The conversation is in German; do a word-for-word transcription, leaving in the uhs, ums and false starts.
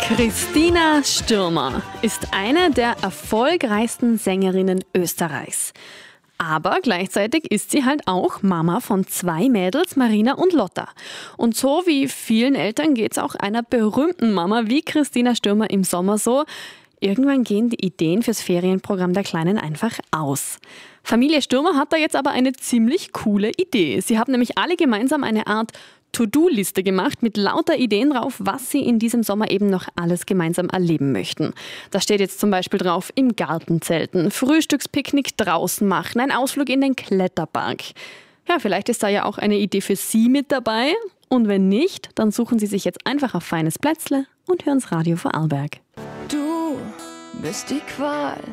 Christina Stürmer ist eine der erfolgreichsten Sängerinnen Österreichs. Aber gleichzeitig ist sie halt auch Mama von zwei Mädels, Marina und Lotta. Und so wie vielen Eltern geht es auch einer berühmten Mama wie Christina Stürmer im Sommer so. Irgendwann gehen die Ideen fürs Ferienprogramm der Kleinen einfach aus. Familie Stürmer hat da jetzt aber eine ziemlich coole Idee. Sie haben nämlich alle gemeinsam eine Art To-Do-Liste gemacht mit lauter Ideen drauf, was sie in diesem Sommer eben noch alles gemeinsam erleben möchten. Da steht jetzt zum Beispiel drauf, im Garten zelten, Frühstückspicknick draußen machen, ein Ausflug in den Kletterpark. Ja, vielleicht ist da ja auch eine Idee für Sie mit dabei. Und wenn nicht, dann suchen Sie sich jetzt einfach auf feines Plätzle und hören's Radio Vorarlberg. Du bist die Qual.